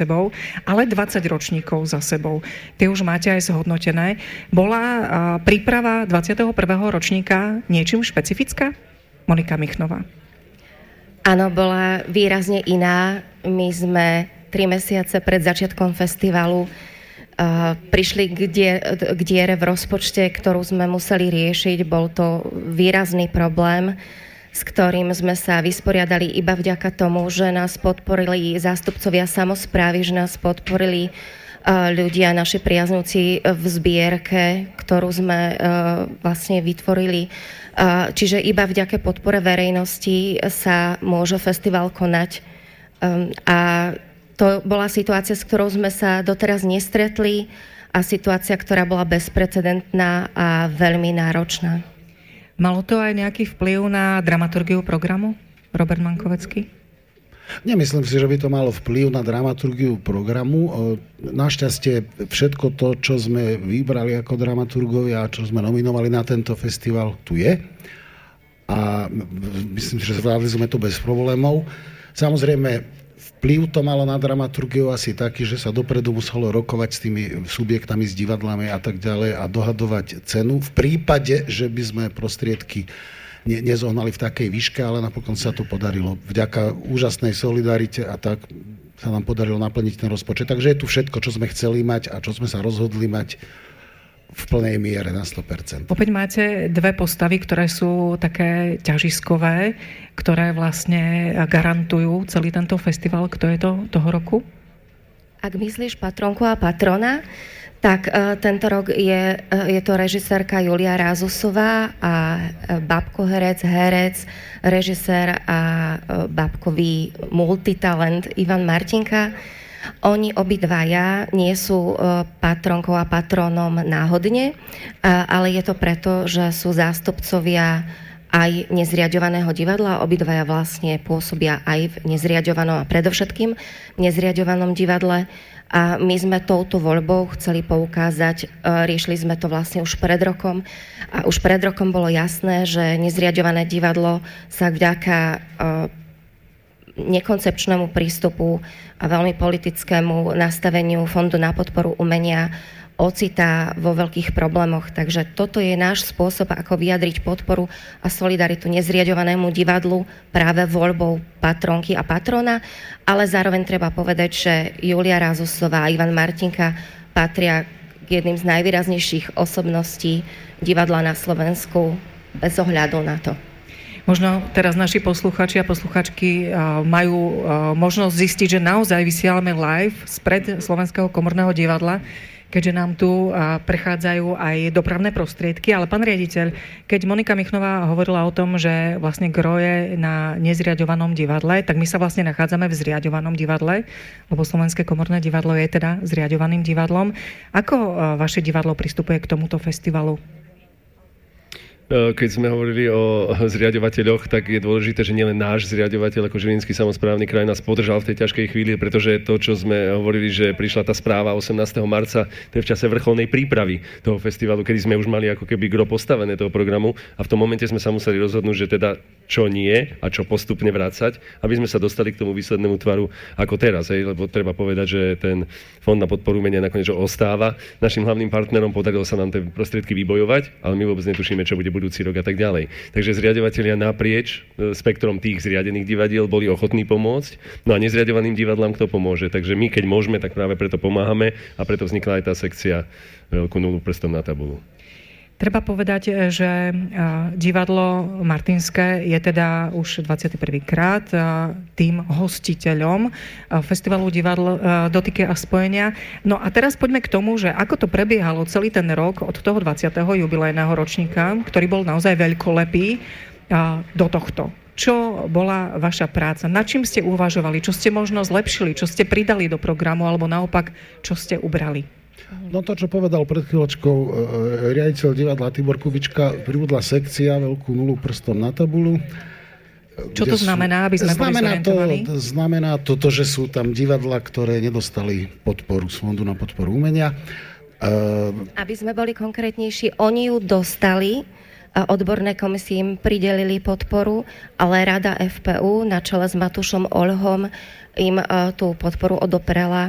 sebou, ale 20 ročníkov za sebou. Tie už máte aj zhodnotené. Bola príprava 21. ročníka niečím špecifická? Monika Michnová. Áno, bola výrazne iná. My sme 3 mesiace pred začiatkom festivalu prišli k diere v rozpočte, ktorú sme museli riešiť. Bol to výrazný problém, s ktorým sme sa vysporiadali iba vďaka tomu, že nás podporili zástupcovia samosprávy, že nás podporili ľudia, naši priaznivci v zbierke, ktorú sme vlastne vytvorili. Čiže iba vďaka podpore verejnosti sa môže festival konať. A to bola situácia, s ktorou sme sa doteraz nestretli a situácia, ktorá bola bezprecedentná a veľmi náročná. Malo to aj nejaký vplyv na dramaturgiu programu? Robert Mankovecký? Nemyslím si, že by to malo vplyv na dramaturgiu programu. Našťastie všetko to, čo sme vybrali ako dramaturgovia a čo sme nominovali na tento festival, tu je. A myslím si, že zvládli sme to bez problémov. Samozrejme, vplyv to malo na dramaturgiu asi taký, že sa dopredu muselo rokovať s tými subjektami, s divadlami a tak ďalej a dohadovať cenu. V prípade, že by sme prostriedky nezohnali v takej výške, ale napokon sa to podarilo. Vďaka úžasnej solidarite a tak sa nám podarilo naplniť ten rozpočet. Takže je tu všetko, čo sme chceli mať a čo sme sa rozhodli mať v plnej miere na 100%. Opäť máte 2 postavy, ktoré sú také ťažiskové, ktoré vlastne garantujú celý tento festival. Kto je to toho roku? Ak myslíš patronku a patrona, tak tento rok je to režisérka Julia Rázusová a babko herec, režisér a babkový multitalent Ivan Martinka. Oni obidvaja nie sú patronkou a patronom náhodne, ale je to preto, že sú zástupcovia aj nezriaďovaného divadla. Obidvaja vlastne pôsobia aj v nezriaďovanom a predovšetkým v nezriaďovanom divadle. A my sme touto voľbou chceli poukázať, riešili sme to vlastne už pred rokom a už pred rokom bolo jasné, že nezriaďované divadlo sa vďaka nekoncepčnému prístupu a veľmi politickému nastaveniu Fondu na podporu umenia ocitá vo veľkých problémoch. Takže toto je náš spôsob, ako vyjadriť podporu a solidaritu nezriaďovanému divadlu práve voľbou patronky a patrona, ale zároveň treba povedať, že Julia Rázusová a Ivan Martinka patria k jedným z najvýraznejších osobností divadla na Slovensku bez ohľadu na to. Možno teraz naši posluchači a posluchačky majú možnosť zistiť, že naozaj vysielame live spred Slovenského komorného divadla, keďže nám tu prechádzajú aj dopravné prostriedky. Ale pán riaditeľ, keď Monika Michnová hovorila o tom, že vlastne gro je na nezriaďovanom divadle, tak my sa vlastne nachádzame v zriaďovanom divadle, lebo Slovenské komorné divadlo je teda zriaďovaným divadlom. Ako vaše divadlo pristupuje k tomuto festivalu? Keď sme hovorili o zriaďovateľoch, tak je dôležité, že nielen náš zriaďovateľ ako Žilinský samosprávny kraj nás podržal v tej ťažkej chvíli, pretože to, čo sme hovorili, že prišla tá správa 18. marca, to je v čase vrcholnej prípravy toho festivalu, kedy sme už mali ako keby gro postavené toho programu a v tom momente sme sa museli rozhodnúť, že teda čo nie a čo postupne vrácať, aby sme sa dostali k tomu výslednému tvaru ako teraz, lebo treba povedať, že ten Fond na podporu umenia nakoniec ostáva našim hlavným partnerom, podarilo sa nám tie prostriedky vybojovať, ale my vôbec netušíme, čo bude budúci rok a tak ďalej. Takže zriaďovatelia naprieč spektrom tých zriadených divadiel boli ochotní pomôcť, no a nezriaďovaným divadlám kto pomôže. Takže my, keď môžeme, tak práve preto pomáhame a preto vznikla aj tá sekcia Veľkú nulu prstom na tabulu. Treba povedať, že divadlo Martinské je teda už 21. krát tým hostiteľom festivalu divadlo Dotyky a spojenia. No a teraz poďme k tomu, že ako to prebiehalo celý ten rok od toho 20. jubilejného ročníka, ktorý bol naozaj veľkolepý, do tohto. Čo bola vaša práca? Nad čím ste uvažovali? Čo ste možno zlepšili? Čo ste pridali do programu? Alebo naopak, čo ste ubrali? No to, čo povedal pred chvíľočkou riaditeľ divadla Tibor Kubička, pribudla sekcia Veľkú nulu prstom na tabulu. Čo to znamená, aby sme boli zorientovaní? Znamená to, že sú tam divadla, ktoré nedostali podporu z Fondu na podporu umenia. Aby sme boli konkrétnejší, oni ju dostali, odborné komisie im pridelili podporu, ale Rada FPU na čele s Matúšom Olhom im tú podporu odoprela